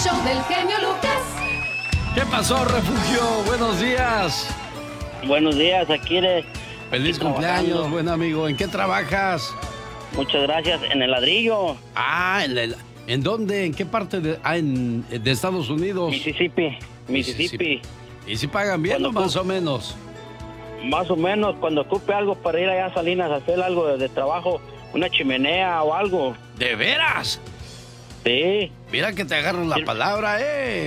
show del genio Lucas. ¿Qué pasó, Refugio? Buenos días. Buenos días, aquí eres. Feliz cumpleaños, buen amigo. ¿En qué trabajas? Muchas gracias. En el ladrillo. Ah, ¿en dónde? ¿En qué parte de Estados Unidos? Mississippi. ¿Y si pagan bien o más o menos? Más o menos, cuando ocupe algo para ir allá a Salinas a hacer algo de trabajo, una chimenea o algo. ¿De veras? Sí. Mira que te agarro la palabra,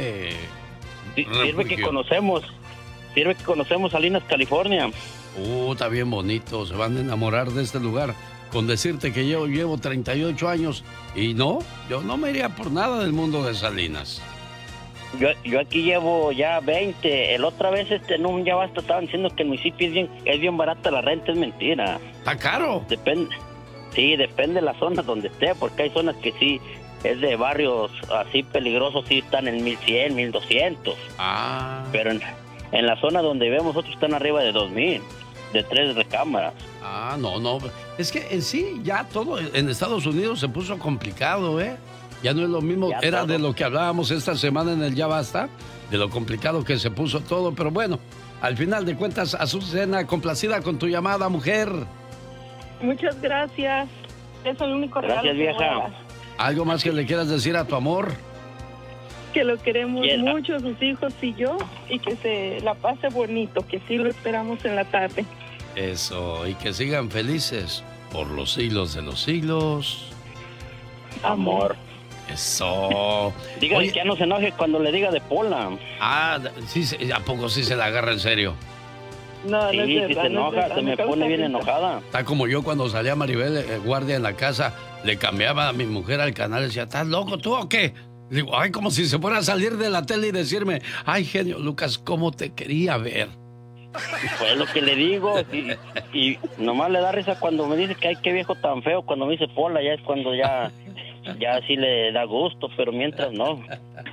Sirve que conocemos Salinas, California. Está bien bonito, se van a enamorar de este lugar. Con decirte que yo llevo 38 años y yo no me iría por nada del mundo de Salinas. Yo aquí llevo ya 20. El otra vez en un Ya Basta estaban diciendo que el municipio es bien barata la renta. Es mentira. ¿Está caro? Depende de la zona donde esté, porque hay zonas que sí es de barrios así peligrosos, sí están en 1100, 1200. Pero en la zona donde vivimos nosotros están arriba de 2000, de 3 recámaras. No. Es que en sí ya todo en Estados Unidos se puso complicado, Ya no es lo mismo, era de lo que hablábamos esta semana en el Ya Basta, de lo complicado que se puso todo, pero bueno, al final de cuentas, Azucena, complacida con tu llamada, mujer. Muchas gracias. Es el único regalo. Gracias, vieja. ¿Algo más que le quieras decir a tu amor? Que lo queremos mucho, sus hijos y yo, y que se la pase bonito, que sí lo esperamos en la tarde. Eso, y que sigan felices por los siglos de los siglos. Amor. Eso. Dígale que ya no se enoje cuando le diga de Pola. Sí, ¿a poco sí se la agarra en serio? No, sí, no es verdad, si se enoja, se me pone bien enojada. Está como yo cuando salía Maribel guardia en la casa, le cambiaba a mi mujer al canal y decía, ¿estás loco tú o qué? Digo, como si se fuera a salir de la tele y decirme, ay, genio Lucas, ¿cómo te quería ver? Pues lo que le digo, y nomás le da risa cuando me dice que ay, qué viejo tan feo, cuando me dice Pola, ya es cuando ya sí le da gusto, pero mientras no.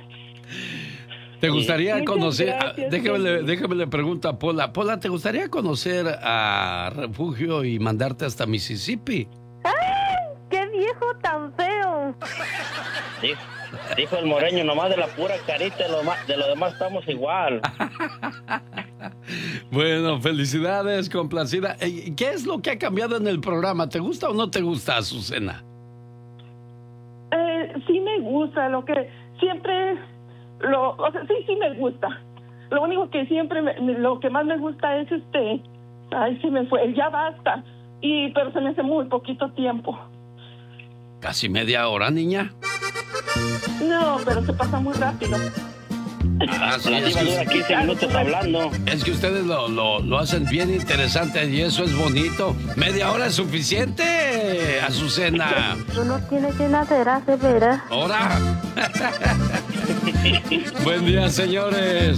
¿Te gustaría conocer? Gracias, déjame le pregunto a Pola. Pola, ¿te gustaría conocer a Refugio y mandarte hasta Mississippi? ¡Ay! ¡Qué viejo tan feo! Sí, dijo el moreño, nomás de la pura carita, de lo demás estamos igual. Bueno, felicidades, complacida. ¿Qué es lo que ha cambiado en el programa? ¿Te gusta o no te gusta, Azucena? Sí me gusta, lo que siempre... sí me gusta. Lo único que siempre, lo que más me gusta es ay, se me fue, el Ya Basta. Pero se me hace muy poquito tiempo. ¿Casi media hora, niña? No, pero se pasa muy rápido. Sí, la diva dura 15 minutos hablando. Es que ustedes lo hacen bien interesante y eso es bonito. Media hora es suficiente, Azucena. Tú no tienes llenadera, de veras. ¿Hora? Buen día, señores.